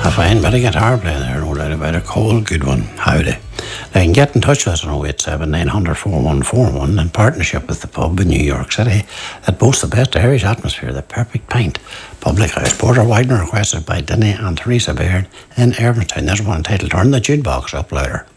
A fine bit of guitar playing there, no doubt about it. Cold, good one. Howdy. Now, you can get in touch with us on 087 900 4141 in partnership with the pub in New York City that boasts the best Irish atmosphere, the Perfect Pint. Public House. Porter Widener requested by Denny and Teresa Baird in Irvinstown. There's one entitled Turn the Jukebox Up Louder.